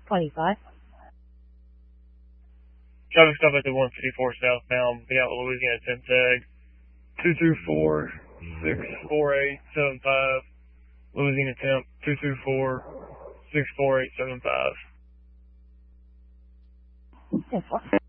25. Traffic stop at the 154 southbound, be out Louisiana 10 tag, 224-64875, Louisiana temp, 224-64875. 10-4.